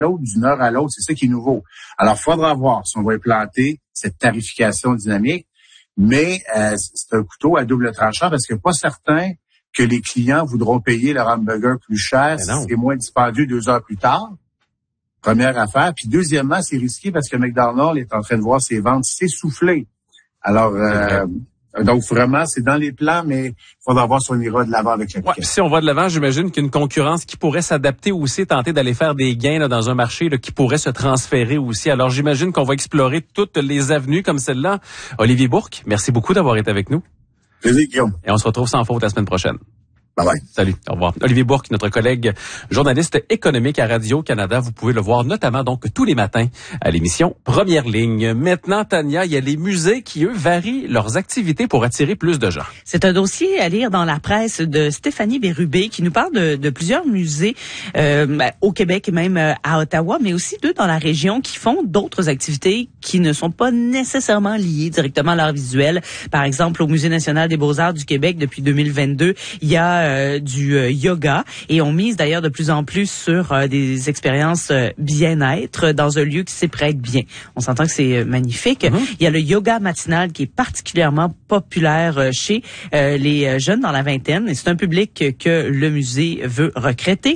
l'autre, d'une heure à l'autre. C'est ça qui est nouveau. Alors, il faudra voir si on va implanter cette tarification dynamique, mais c'est un couteau à double tranchant parce que pas certain que les clients voudront payer leur hamburger plus cher si c'est moins dispendieux 2 heures plus tard. Première affaire. Puis deuxièmement, c'est risqué parce que McDonald's est en train de voir ses ventes s'essouffler. Alors, donc vraiment, c'est dans les plans, mais il faudra voir si on ira de l'avant avec l'application. Si on va de l'avant, j'imagine qu'une concurrence qui pourrait s'adapter aussi, tenter d'aller faire des gains là, dans un marché là, qui pourrait se transférer aussi. Alors, j'imagine qu'on va explorer toutes les avenues comme celle-là. Olivier Bourque, merci beaucoup d'avoir été avec nous. Plaisir, Guillaume. Et on se retrouve sans faute la semaine prochaine. Bye-bye. Salut, au revoir. Olivier Bourque, notre collègue journaliste économique à Radio-Canada. Vous pouvez le voir notamment donc tous les matins à l'émission Première Ligne. Maintenant, Tania, il y a les musées qui, eux, varient leurs activités pour attirer plus de gens. C'est un dossier à lire dans la presse de Stéphanie Bérubé qui nous parle de plusieurs musées au Québec et même à Ottawa, mais aussi d'eux dans la région qui font d'autres activités qui ne sont pas nécessairement liées directement à l'art visuel. Par exemple, au Musée national des beaux-arts du Québec, depuis 2022, il y a du yoga et on mise d'ailleurs de plus en plus sur des expériences bien-être dans un lieu qui s'y prête bien. On s'entend que c'est magnifique. Il y a le yoga matinal qui est particulièrement populaire chez les jeunes dans la vingtaine et c'est un public que le musée veut recruter.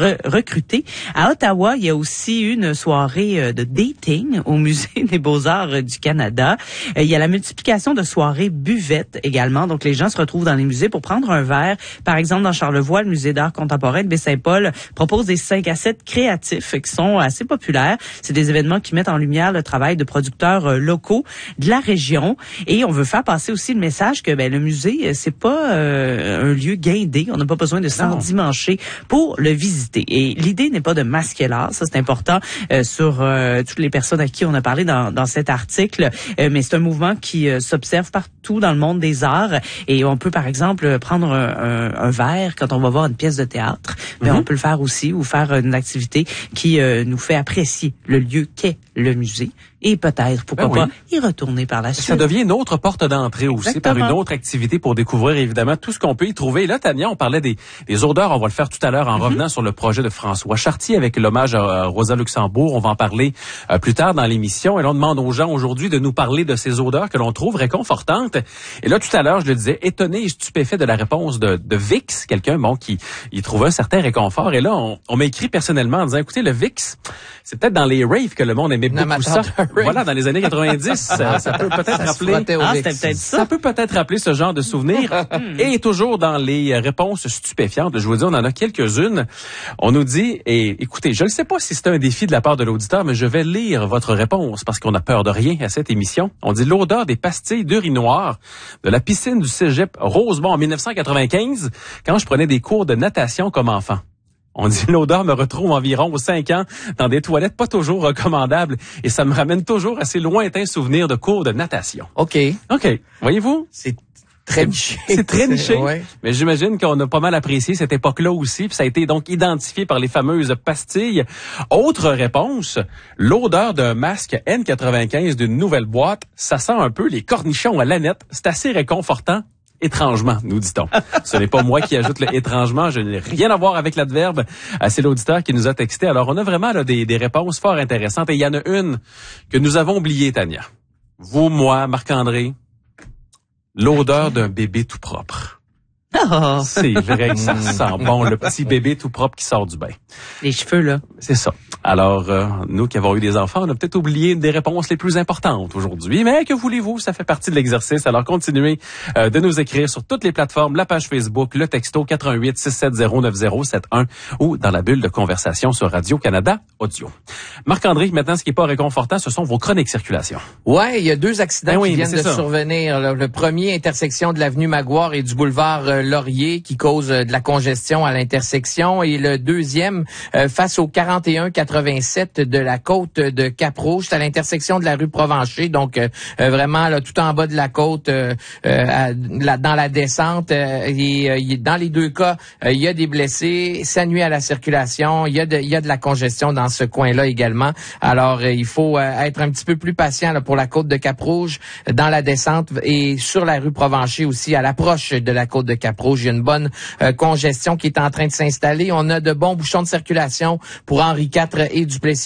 À Ottawa, il y a aussi une soirée de dating au Musée des beaux-arts du Canada. Il y a la multiplication de soirées buvettes également. Donc les gens se retrouvent dans les musées pour prendre un verre. Par exemple, dans Charlevoix, le Musée d'art contemporain de Baie-Saint-Paul propose des 5 à 7 créatifs qui sont assez populaires. C'est des événements qui mettent en lumière le travail de producteurs locaux de la région. Et on veut faire passer aussi le message que le musée, c'est pas un lieu guindé. On n'a pas besoin de s'endimancher pour le visiter. Et l'idée n'est pas de masquer l'art. Ça, c'est important sur toutes les personnes à qui on a parlé dans cet article. Mais c'est un mouvement qui s'observe partout dans le monde des arts. Et on peut, par exemple, prendre un verre quand on va voir une pièce de théâtre, mais on peut le faire aussi ou faire une activité qui nous fait apprécier le lieu qu'est le musée et peut-être, pourquoi pas, y retourner par la suite. Ça devient une autre porte d'entrée aussi par une autre activité pour découvrir évidemment tout ce qu'on peut y trouver. Et là, Tania, on parlait des odeurs, on va le faire tout à l'heure en revenant sur le projet de François Chartier avec l'hommage à Rosa Luxembourg. On va en parler plus tard dans l'émission. Et là, on demande aux gens aujourd'hui de nous parler de ces odeurs que l'on trouve réconfortantes. Et là, tout à l'heure, je le disais, étonné et stupéfait de la réponse de Vix, quelqu'un qui y trouvait un certain réconfort. Et là, on m'a écrit personnellement en disant, écoutez, le Vix, c'est peut-être dans les raves que le monde aimait beaucoup ça. Voilà, dans les années 90, ça peut peut-être rappeler. Ça peut peut-être rappeler ce genre de souvenirs. Et toujours dans les réponses stupéfiantes, je vous dis, on en a quelques-unes. On nous dit, et écoutez, je ne sais pas si c'est un défi de la part de l'auditeur, mais je vais lire votre réponse parce qu'on n'a peur de rien à cette émission. On dit l'odeur des pastilles d'urinoir de la piscine du cégep Rosemont en 1995, quand je prenais des cours de natation comme enfant. On dit l'odeur me retrouve environ aux 5 ans dans des toilettes pas toujours recommandables et ça me ramène toujours à ces lointains souvenirs de cours de natation. OK. Voyez-vous? C'est très niché. C'est très niché. Ouais. Mais j'imagine qu'on a pas mal apprécié cette époque-là aussi. Puis ça a été donc identifié par les fameuses pastilles. Autre réponse, l'odeur d'un masque N95 d'une nouvelle boîte, ça sent un peu les cornichons à l'aneth. C'est assez réconfortant. Étrangement, nous dit-on. Ce n'est pas moi qui ajoute le étrangement, je n'ai rien à voir avec l'adverbe. C'est l'auditeur qui nous a texté. Alors, on a vraiment là, des réponses fort intéressantes. Et il y en a une que nous avons oubliée, Tania. Vous, moi, Marc-André, l'odeur d'un bébé tout propre. Oh. C'est vrai que ça sent bon, le petit bébé tout propre qui sort du bain. Les cheveux, là. C'est ça. Alors, nous qui avons eu des enfants, on a peut-être oublié une des réponses les plus importantes aujourd'hui. Mais que voulez-vous, ça fait partie de l'exercice. Alors, continuez de nous écrire sur toutes les plateformes, la page Facebook, le texto 88 670 9071 ou dans la bulle de conversation sur Radio-Canada Audio. Marc-André, maintenant, ce qui n'est pas réconfortant, ce sont vos chroniques circulation. Ouais, il y a 2 accidents qui viennent de survenir. Le premier, intersection de l'avenue Maguire et du boulevard Laurier, qui cause de la congestion à l'intersection. Et le deuxième, face au 41-87 de la côte de Cap-Rouge, à l'intersection de la rue Provencher. Donc, vraiment, là, tout en bas de la côte, dans la descente. Et dans les 2 cas, il y a des blessés. Ça nuit à la circulation. Il y a de la congestion dans dans ce coin-là également. Alors, il faut être un petit peu plus patient là, pour la côte de Cap-Rouge, dans la descente et sur la rue Provencher aussi, à l'approche de la côte de Cap-Rouge. Il y a une bonne congestion qui est en train de s'installer. On a de bons bouchons de circulation pour Henri IV et Duplessis.